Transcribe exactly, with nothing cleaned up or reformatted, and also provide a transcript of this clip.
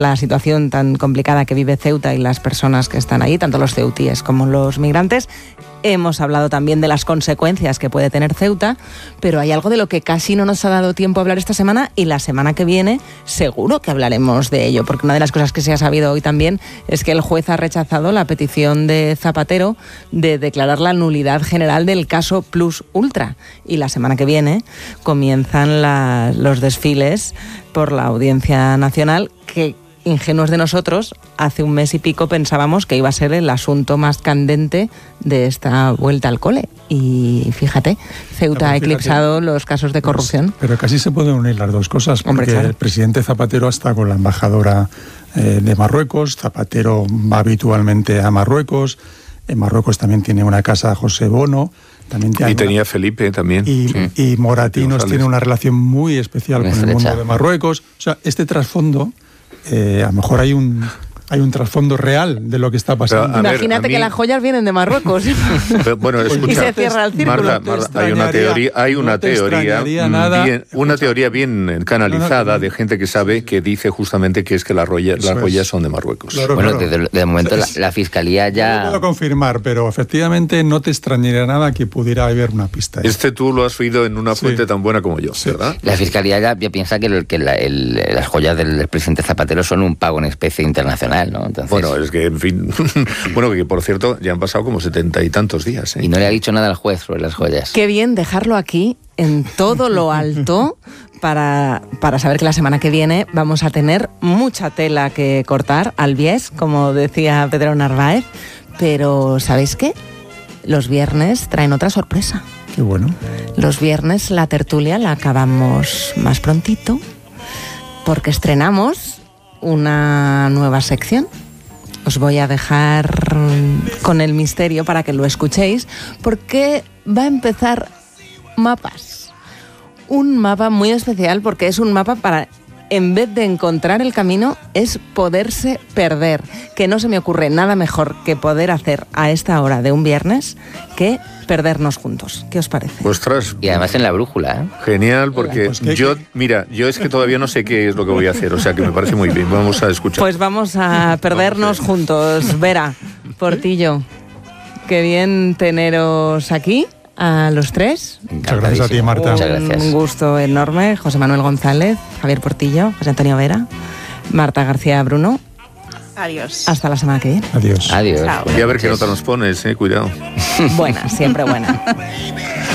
la situación tan complicada que vive Ceuta y las personas que están ahí, tanto los ceutíes como los migrantes. Hemos hablado también de las consecuencias que puede tener Ceuta, pero hay algo de lo que casi no nos ha dado tiempo a hablar esta semana, y la semana que viene seguro que hablaremos de ello, porque una de las cosas que se ha sabido hoy también es que el juez ha rechazado la petición de Zapatero de declarar la nulidad general del caso Plus Ultra, y la semana que viene comienzan la, los desfiles por la Audiencia Nacional, que ingenuos de nosotros, hace un mes y pico pensábamos que iba a ser el asunto más candente de esta vuelta al cole. Y fíjate, Ceuta ha eclipsado los casos de corrupción. Pero casi se pueden unir las dos cosas, porque Hombre, claro. el presidente Zapatero está con la embajadora eh, de Marruecos. Zapatero va habitualmente a Marruecos. En Marruecos también tiene una casa José Bono. También y tenía una... Felipe también. Y, sí. y Moratinos tiene una relación muy especial muy con estrecha. El mundo de Marruecos. O sea, este trasfondo... Eh, a lo mejor hay un hay un trasfondo real de lo que está pasando. Pero, Imagínate ver, mí... que las joyas vienen de Marruecos. Pero, bueno, escucha, y se cierra el círculo. Marta, Marta, hay una teoría, hay una no teoría, bien, una teoría bien canalizada no, no, de gente que sabe, que dice justamente que es que las joyas, las joyas son de Marruecos. Claro, bueno, claro. De, de momento la, la fiscalía ya. No lo puedo confirmar, pero efectivamente no te extrañaría nada que pudiera haber una pista. Ahí. Este tú lo has oído en una fuente sí. tan buena como yo, sí. ¿verdad? La fiscalía ya, ya piensa que, el, que la, el, las joyas del presidente Zapatero son un pago en especie internacional, ¿no? Entonces, bueno, es que, en fin, bueno, que por cierto, ya han pasado como setenta y tantos días. ¿eh? Y no le ha dicho nada al juez sobre las joyas. Qué bien dejarlo aquí, en todo lo alto, para, para saber que la semana que viene vamos a tener mucha tela que cortar, al bies, como decía Pedro Narváez, pero ¿sabéis qué? Los viernes traen otra sorpresa. Qué bueno. Los viernes la tertulia la acabamos más prontito, porque estrenamos una nueva sección. Os voy a dejar con el misterio para que lo escuchéis, porque va a empezar Mapas. Un mapa muy especial, porque es un mapa para, en vez de encontrar el camino, es poderse perder. Que no se me ocurre nada mejor que poder hacer a esta hora de un viernes que perdernos juntos. ¿Qué os parece? Ostras. Y además en la brújula, ¿eh? Genial, porque pues que, yo, mira, yo es que todavía no sé qué es lo que voy a hacer, o sea que me parece muy bien. Vamos a escuchar. Pues vamos a perdernos vamos juntos. Vera, Portillo, qué bien teneros aquí, a los tres. Muchas gracias a ti, Marta. Muchas gracias. Un gusto enorme. José Manuel González, Javier Portillo, José Antonio Vera, Marta García Bruno. Adiós. Hasta la semana que viene. Adiós. Adiós. Y a ver qué nota nos pones, eh, cuidado. Buena, siempre buena.